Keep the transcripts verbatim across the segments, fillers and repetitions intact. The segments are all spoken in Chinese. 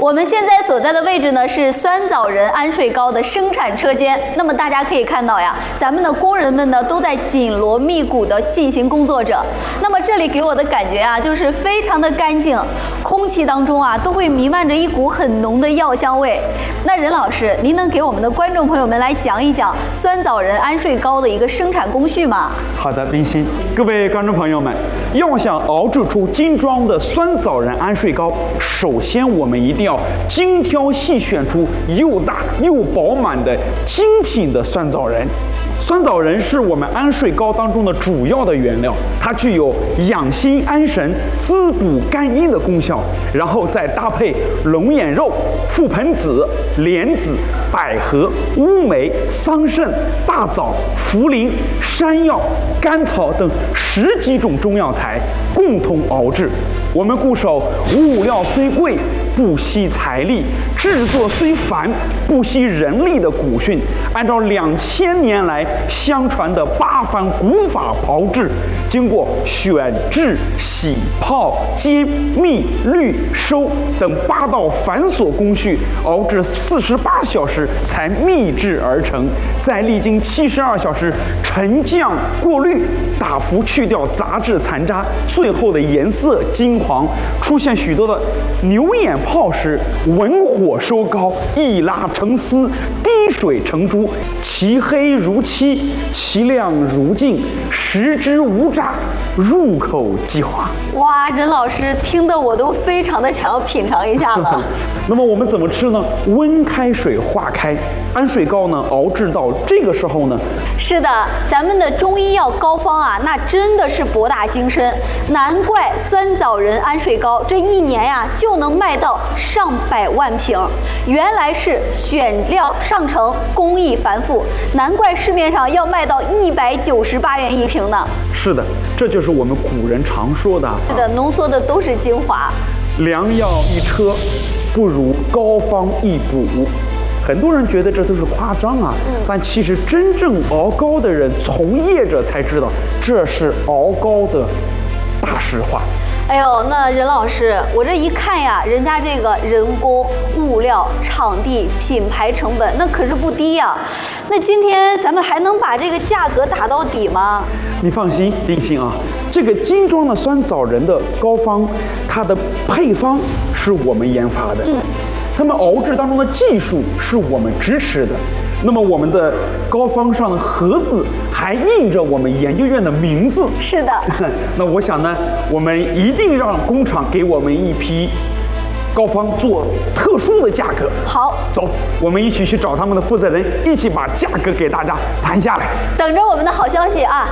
我们现在所在的位置呢是酸枣仁安睡膏的生产车间。那么大家可以看到呀，咱们的工人们呢都在紧锣密鼓地进行工作着。那么这里给我的感觉啊，就是非常的干净，空气当中啊都会弥漫着一股很浓的药香味。那任老师，您能给我们的观众朋友们来讲一讲酸枣仁安睡膏的一个生产工序吗？ 好的，冰心，各位观众朋友们，要想熬制出精装的酸枣仁安睡膏，首先我们一定要精挑细选出又大又饱满的精品的酸枣仁。酸枣仁是我们安睡膏当中的主要的原料，它具有养心安神、滋补肝阴的功效，然后再搭配龙眼肉、覆盆子、莲子、百合、乌梅、桑葚、大枣、茯苓、山药、甘草等十几种中药材共同熬制。我们固守物料虽贵，不惜财力；制作虽繁，不惜人力的古训，按照两千年来相传的八番古法炮制，经过选制、洗泡、煎、蜜、滤、收等八道繁琐工序，熬制四十八小时才秘制而成，再历经七十二小时沉降过滤，大幅去掉杂质残渣，最后的颜色金黄，出现许多的牛眼泡时，文火收膏，一拉成丝，滴水成珠，其黑如漆，其亮如镜，食之无渣，入口即化。 哇，任老师听得我都非常的想要品尝一下了。 那么我们怎么吃呢？温开水化开，安睡膏呢熬制到这个时候呢？ 是的，咱们的中医药膏方啊，那真的是博大精深，难怪酸枣仁安睡膏这一年呀就能卖到上百万瓶。原来是选料上乘，工艺繁复，难怪市面上要卖到一百九十八元一瓶呢。 是的，这就是我们古人常说的。 是的，浓缩的都是精华。 良药一车，不如膏方一补。很多人觉得这都是夸张啊，嗯、但其实真正熬膏的人、从业者才知道，这是熬膏的大实话。 哎呦，那任老师，我这一看呀，人家这个人工、物料、场地、品牌成本，那可是不低呀。那今天咱们还能把这个价格打到底吗？ 你放心，冰心啊，这个精装的酸枣仁的膏方，它的配方是我们研发的，嗯，他们熬制当中的技术是我们支持的。那么我们的膏方上的盒子还印着我们研究院的名字。 是的。 那我想呢，我们一定让工厂给我们一批膏方做特殊的价格。 好， 走，我们一起去找他们的负责人，一起把价格给大家谈下来。 等着我们的好消息啊！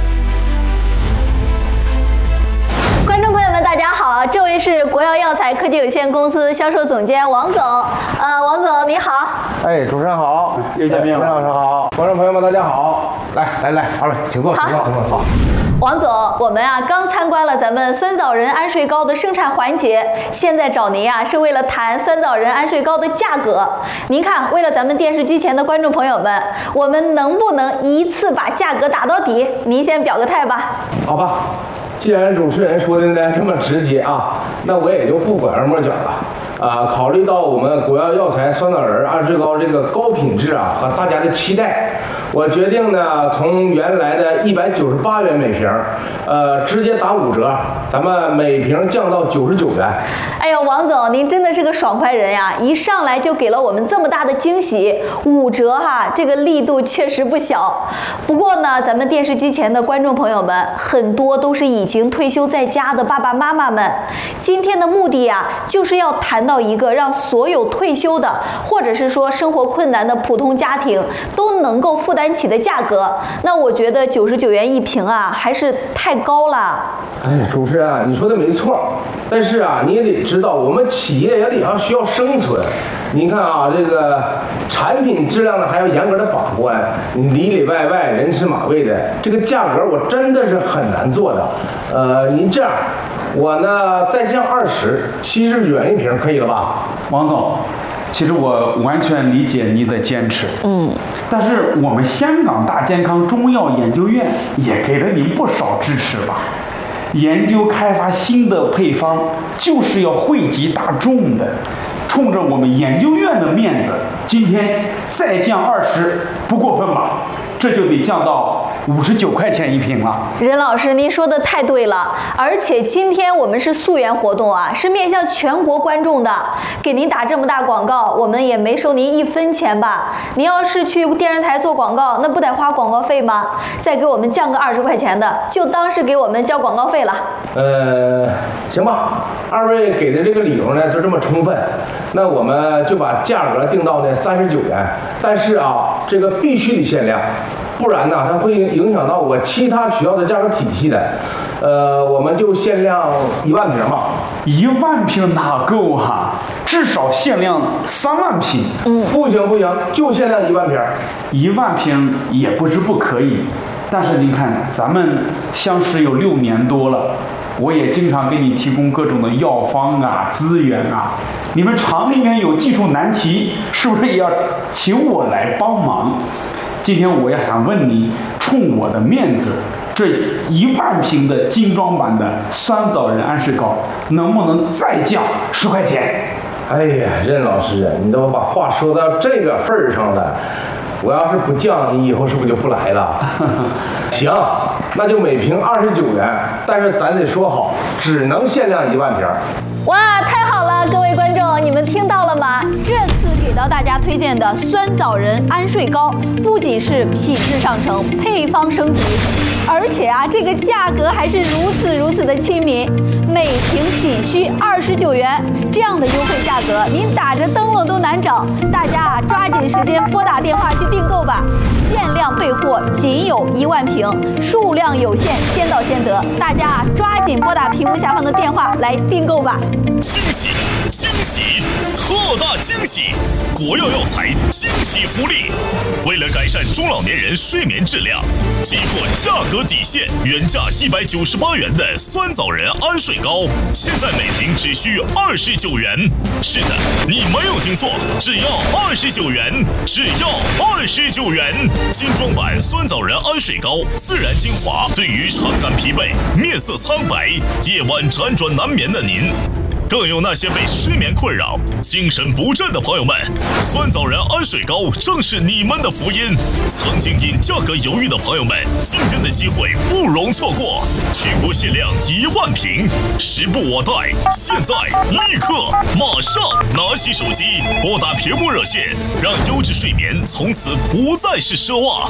观众朋友们，大家好，这位是国药药材科技有限公司销售总监王总。呃，王总你好。 哎，主持人好， 又见面了。 任老师好，观众朋友们大家好。来来来，二位请坐，请坐，请坐。好。 王总，我们啊刚参观了咱们酸枣仁安睡膏的生产环节，现在找您啊是为了谈酸枣仁安睡膏的价格。您看，为了咱们电视机前的观众朋友们，我们能不能一次把价格打到底？您先表个态吧。 好吧。既然主持人说的呢这么直接啊，那我也就不拐弯抹角了。啊，考虑到我们国药药材酸枣仁安睡膏这个高品质啊和大家的期待，我决定呢从原来的一百九十八元每瓶，呃，直接打五折，咱们每瓶降到九十九元。 哎呦，王总，您真的是个爽快人呀！一上来就给了我们这么大的惊喜，五折哈，这个力度确实不小。不过呢，咱们电视机前的观众朋友们，很多都是已经退休在家的爸爸妈妈们。今天的目的呀，就是要谈到一个让所有退休的，或者是说生活困难的普通家庭都能够负担起的价格。那我觉得九十九元一瓶啊，还是太高了。 哎，主持人啊，你说的没错，但是啊，你也得知道，我们企业也得要需要生存。您看啊，这个产品质量呢还要严格的把关，你里里外外人吃马喂的，这个价格我真的是很难做的。呃，您这样，我呢再降二十，七十九元一瓶，可以了吧？ 王总，其实我完全理解您的坚持，嗯，但是我们香港大健康中药研究院也给了您不少支持吧。研究开发新的配方，就是要惠及大众的。 冲着我们研究院的面子，今天再降二十，不过分吧？这就得降到五十九块钱一瓶了。 任老师，您说的太对了，而且今天我们是溯源活动啊，是面向全国观众的，给您打这么大广告，我们也没收您一分钱吧？您要是去电视台做广告，那不得花广告费吗？再给我们降个二十块钱的，就当是给我们交广告费了。 呃，行吧，二位给的这个理由呢就这么充分，那我们就把价格定到呢三十九元，但是啊，这个必须得限量。不然呢，它会影响到我其他学校的价格体系的。呃，我们就限量一万瓶吧。 一万瓶哪够啊？至少限量三万瓶。 嗯， 不行不行，就限量一万瓶。 一万瓶也不是不可以，但是您看，咱们相识有六年多了，我也经常给你提供各种的药方啊、资源啊。你们厂里面有技术难题，是不是也要请我来帮忙？今天我要想问你，冲我的面子，这一万瓶的精装版的酸枣仁安睡膏，能不能再降十块钱？ 哎呀，任老师，你都把话说到这个份儿上了，我要是不降，你以后是不是就不来了？行，那就每瓶二十九元，但是咱得说好，只能限量一万瓶。 哇，太好了，各位观众，你们听到了吗？这次给到大家推荐的酸枣仁安睡膏，不仅是品质上乘，配方升级，而且啊，这个价格还是如此如此的亲民，每瓶仅需二十九元，这样的优惠价格，您打着灯笼都难找。大家啊，抓紧时间拨打电话去订购吧，限量备货，仅有一万瓶，数量有限，先到先得。大家啊，抓紧拨打屏幕下方的电话来订购吧。 惊喜惊喜特大惊喜！国药药材惊喜福利，为了改善中老年人睡眠质量，击破价格底线，原价一百九十八元的酸枣仁安睡膏，现在每瓶只需二十九元。是的，你没有听错，只要二十九元，只要二十九元。精装版酸枣仁安睡膏，自然精华，对于常感疲惫、面色苍白、夜晚辗转难眠的您。更有那些被失眠困扰、精神不振的朋友们，酸枣仁安睡膏正是你们的福音。曾经因价格犹豫的朋友们，今天的机会不容错过，全国限量一万瓶，时不我待，现在立刻马上拿起手机，拨打屏幕热线，让优质睡眠从此不再是奢望。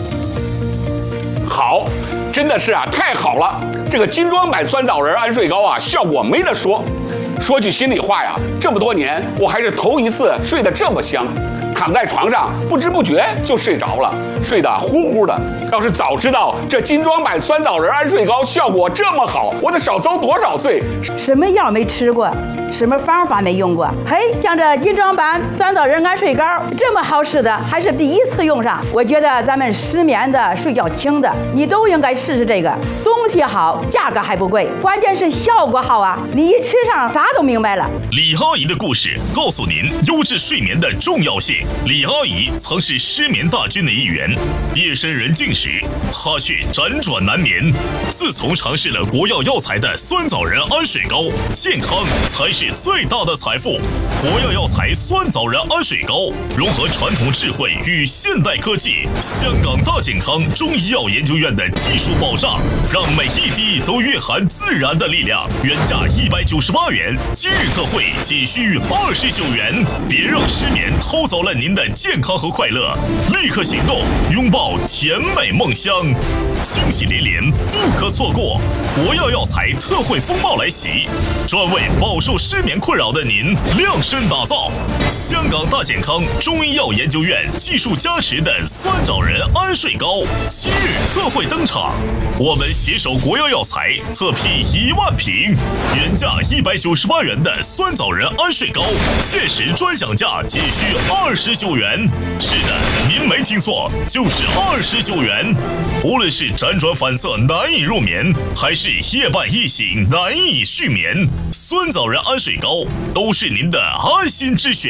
好，真的是啊，太好了！这个精装版酸枣仁安睡膏啊，效果没得说。说句心里话呀，这么多年我还是头一次睡得这么香，躺在床上不知不觉就睡着了，睡得呼呼的。要是早知道这精装版酸枣仁安睡膏效果这么好，我得少遭多少罪。 什么药没吃过，什么方法没用过？嘿，像这精装版酸枣仁安睡膏这么好使的，还是第一次用上。我觉得咱们失眠的、睡觉轻的，你都应该试试这个。东西好，价格还不贵，关键是效果好啊！你一吃上，啥都明白了。 李阿姨的故事告诉您优质睡眠的重要性。李阿姨曾是失眠大军的一员，夜深人静时，她却辗转难眠。自从尝试了国药药材的酸枣仁安睡膏，健康才是最大的财富。国药药材酸枣仁安睡膏融合传统智慧与现代科技，香港大健康中医药研究院的技术保障，让每一滴都蕴含自然的力量。原价一百九十八元，今日特惠仅需二十九元。别让失眠偷走了您的健康和快乐，立刻行动，拥抱甜美梦乡。惊喜连连，不可错过！国药药材特惠风暴来袭，专为饱受失眠困扰的您量身打造。香港大健康中医药研究院技术加持的酸枣仁安睡膏，今日特惠登场。我们携手国药药材特批一万瓶，原价一百九十八元的酸枣仁安睡膏，限时专享价仅需二十九元。是的，您没听错，就是二十九元。无论是辗转反侧难以入眠，还是夜半一醒难以续眠，酸枣仁安睡膏都是您的安心之选。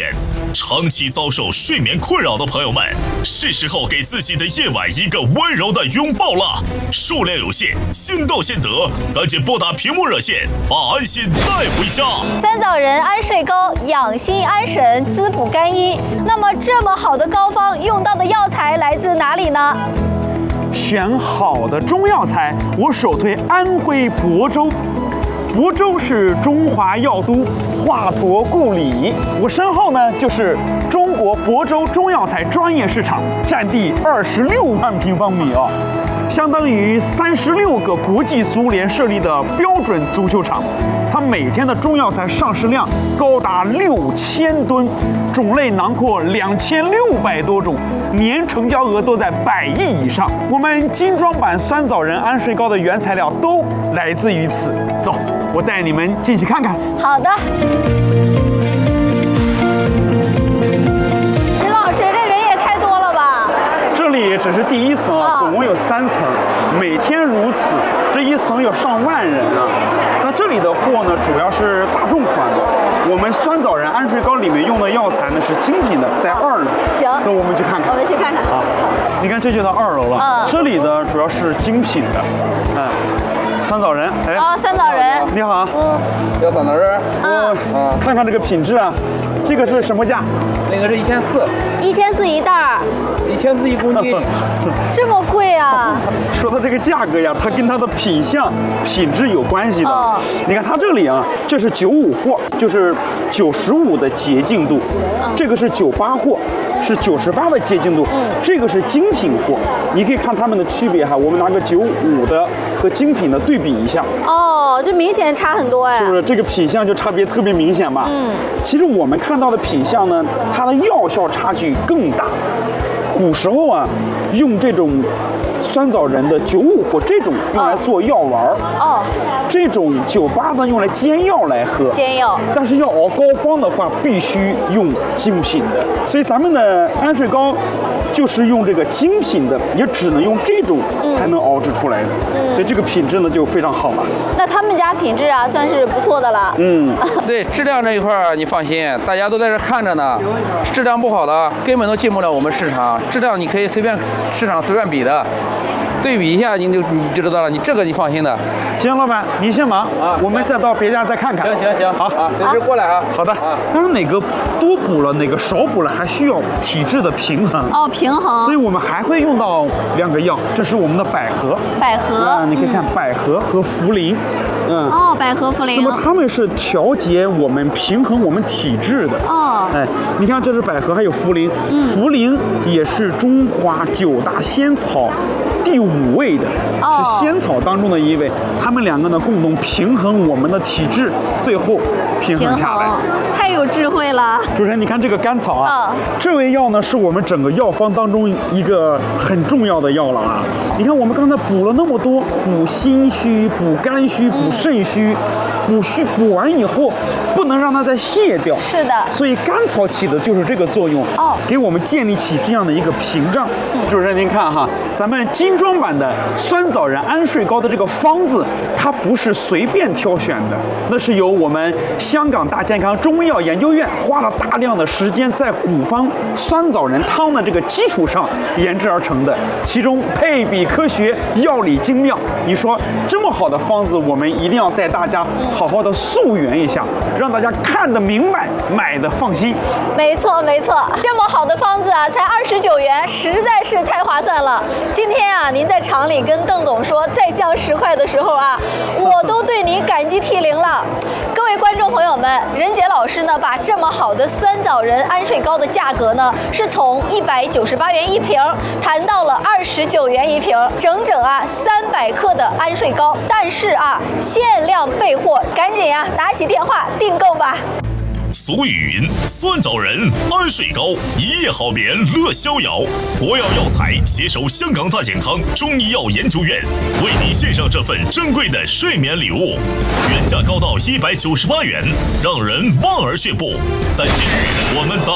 长期遭受睡眠困扰的朋友们，是时候给自己的夜晚一个温柔的拥抱了。数量有限，先到先得，赶紧拨打屏幕热线，把安心带回家。 酸枣仁安睡膏，养心安神，滋补肝阴。那么这么好的膏方，用到的药材来自哪里呢？ 选好的中药材，我首推安徽亳州。亳州是中华药都，华亳故里。我身后呢就是中国亳州中药材专业市场，占地二十六万平方米啊，相当于三十六个国际足联设立的标准足球场。它每天的中药材上市量高达六千吨，种类囊括两千六百多种，年成交额都在百亿以上。我们精装版酸枣仁安睡膏的原材料都来自于此。走，我带你们进去看看。 好的。林老师，这人也太多了吧？ 这里只是第一层啊，总共有三层，每天如此，这一层有上万人啊。那这里的货呢，主要是大众款的。我们酸枣仁安睡膏里面用的药材呢是精品的，在二楼。 行， 走，我们去看看。 我们去看看。 啊，你看这就到二楼了。嗯，这里的主要是精品的，嗯。酸枣仁，哎， 啊，酸枣仁， 你好， 嗯，要酸枣仁， 嗯， 啊，看看这个品质啊，这个是什么价？ 那个是一千四， 一千四一袋儿， 一千四一公斤， 这么贵啊？ 说到这个价格呀，它跟它的品相、品质有关系的。 哦， 你看它这里啊，这是九五货，就是九十五的洁净度，这个是九八货。是九十八的洁净度，嗯，这个是精品货，你可以看它们的区别哈。我们拿个九五的和精品的对比一下， 哦，这明显差很多哎， 是不是？这个品相就差别特别明显吧？嗯，其实我们看到的品相呢，它的药效差距更大。古时候啊，用这种酸枣仁的九五或这种用来做药丸儿，哦，这种九八呢用来煎药来喝， 煎药。但是要熬膏方的话，必须用精品的。所以咱们的安睡膏就是用这个精品的，也只能用这种才能熬制出来的。嗯，所以这个品质呢就非常好了。 那他们家品质啊算是不错的了。 嗯， 对，质量这一块儿你放心，大家都在这看着呢，质量不好的根本都进不了我们市场。质量你可以随便市场随便比的，对比一下你就你就知道了。你这个你放心的。 行，老板你先忙啊，我们再到别家再看看。 行行行， 好啊，随时过来啊。 好的。啊，当然哪个多补了，哪个少补了，还需要体质的平衡。 哦，平衡。 所以我们还会用到两个药，这是我们的百合。 百合。 啊，你可以看百合和茯苓。 嗯。哦，百合茯苓。 那么它们是调节我们、平衡我们体质的。哦。哎，你看这是百合，还有茯苓。嗯。茯苓也是中华九大仙草第五位的，哦，是仙草当中的一位。它们两个呢，共同平衡我们的体质，最后平衡下来。 太有智慧了。 主持人，你看这个甘草啊，哦，这味药呢是我们整个药方当中一个很重要的药了啊。你看我们刚才补了那么多，补心虚、补肝虚、补肾虚，补虚补完以后，不能让它再泄掉。 是的。 所以甘草起的就是这个作用，哦，给我们建立起这样的一个屏障。嗯，主持人您看哈，咱们精装版的酸枣仁安睡膏的这个方子，它不是随便挑选的，那是由我们香港大健康中医药研究院花了大量的时间在古方酸枣仁汤的这个基础上研制而成的，其中配比科学，药理精妙。你说这么好的方子，我们一定要带大家好好的溯源一下，让大家看得明白，买的放心。 没错没错，这么好的方子啊，才二十九元，实在是太划算了。今天啊，您在厂里跟邓总说再降十块的时候啊，我都对您感激涕零了。各位观众朋友们，任杰老师呢，把这么好的酸枣仁安睡膏的价格呢，是从一百九十八元一瓶谈到了二十九元一瓶，整整啊三百克的安睡膏。但是啊，限量备货，赶紧呀、啊，拿起电话订购吧。 俗语云：酸枣仁安睡膏，一夜好眠乐逍遥。国药药材携手香港大健康中医药研究院，为您献上这份珍贵的睡眠礼物，原价高到一百九十八元，让人望而却步。但今日我们打